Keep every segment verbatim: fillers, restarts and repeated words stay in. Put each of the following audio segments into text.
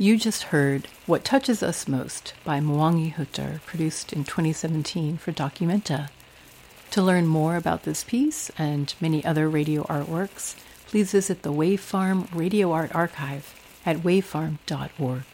You just heard What Touches Us Most by Mwangi Hutter, produced in twenty seventeen for Documenta. To learn more about this piece and many other radio artworks, please visit the Wave Farm Radio Art Archive at wavefarm dot org.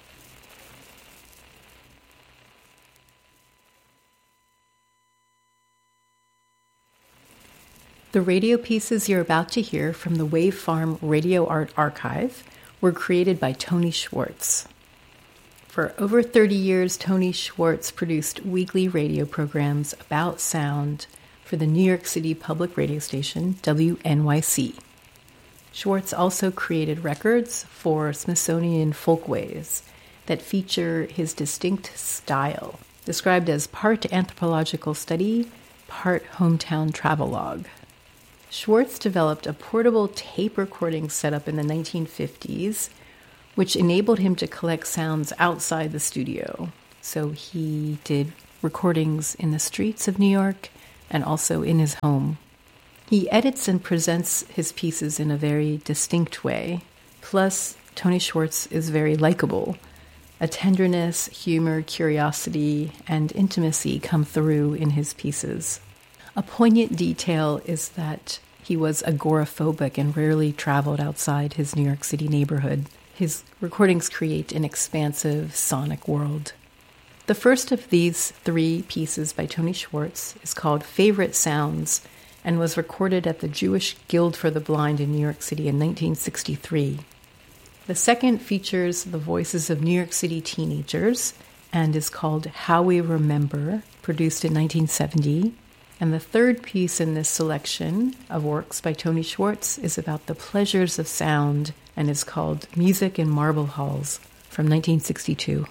The radio pieces you're about to hear from the Wave Farm Radio Art Archive were created by Tony Schwartz. For over thirty years, Tony Schwartz produced weekly radio programs about sound for the New York City public radio station, W N Y C. Schwartz also created records for Smithsonian Folkways that feature his distinct style, described as part anthropological study, part hometown travelogue. Schwartz developed a portable tape recording setup in the nineteen fifties, which enabled him to collect sounds outside the studio. So he did recordings in the streets of New York and also in his home. He edits and presents his pieces in a very distinct way. Plus, Tony Schwartz is very likable. A tenderness, humor, curiosity, and intimacy come through in his pieces. A poignant detail is that he was agoraphobic and rarely traveled outside his New York City neighborhood. His recordings create an expansive sonic world. The first of these three pieces by Tony Schwartz is called Favorite Sounds and was recorded at the Jewish Guild for the Blind in New York City in nineteen sixty-three. The second features the voices of New York City teenagers and is called How We Remember, produced in nineteen seventy. And the third piece in this selection of works by Tony Schwartz is about the pleasures of sound and is called Music in Marble Halls from nineteen sixty-two.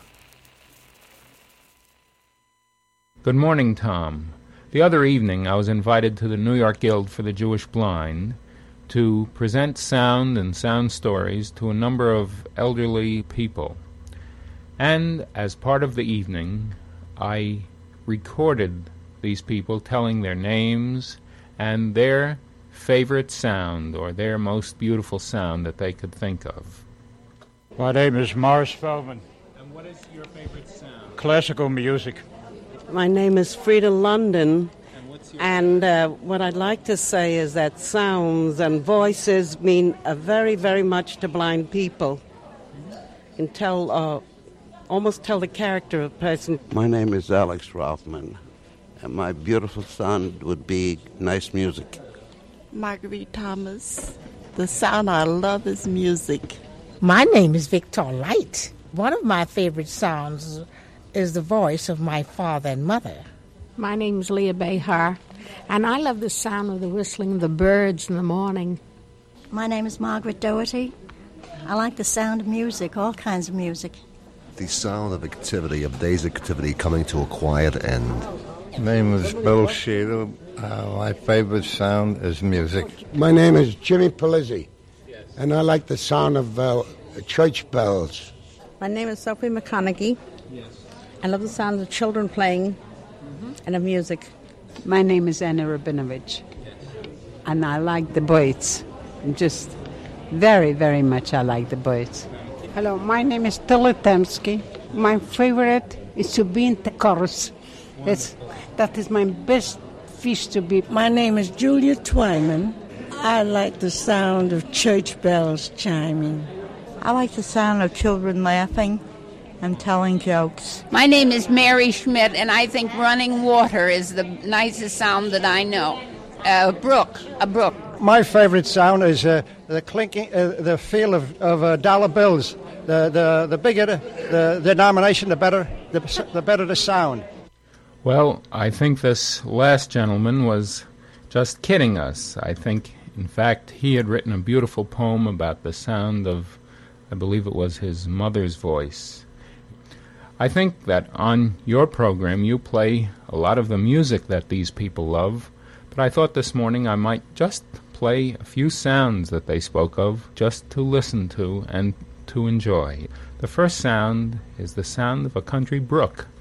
Good morning, Tom. The other evening I was invited to the New York Guild for the Jewish Blind to present sound and sound stories to a number of elderly people. And as part of the evening, I recorded these people telling their names and their favorite sound or their most beautiful sound that they could think of. My name is Morris Feldman. And what is your favorite sound? Classical music. My name is Frida London, And, what's your and uh, what I'd like to say is that sounds and voices mean uh, very, very much to blind people. You can tell, uh, almost tell the character of a person. My name is Alex Rothman, and my beautiful sound would be nice music. Marguerite Thomas. The sound I love is music. My name is Victor Light. One of my favorite sounds is the voice of my father and mother. My name's Leah Behar, and I love the sound of the whistling of the birds in the morning. My name is Margaret Doherty. I like the sound of music, all kinds of music. The sound of activity, of day's activity coming to a quiet end. My name is Bill Sheeler. Uh, my favorite sound is music. My name is Jimmy Polizzi, and I like the sound of uh, church bells. My name is Sophie McConaughey. Yes. I love the sound of children playing mm-hmm. and of music. My name is Anna Rabinovich, yes. and I like the birds. Just very, very much I like the birds. Hello, my name is Tila Temsky. My favorite is to be in the chorus. It's, that is my best fish to be. My name is Julia Twyman. I like the sound of church bells chiming. I like the sound of children laughing and telling jokes. My name is Mary Schmidt, and I think running water is the nicest sound that I know. A brook, a brook. My favorite sound is uh, the clinking, uh, the feel of, of uh, dollar bills. The, the, the bigger the, the denomination, the better the, the better the sound. Well, I think this last gentleman was just kidding us. I think, in fact, he had written a beautiful poem about the sound of, I believe it was his mother's voice. I think that on your program you play a lot of the music that these people love, but I thought this morning I might just play a few sounds that they spoke of, just to listen to and to enjoy. The first sound is the sound of a country brook.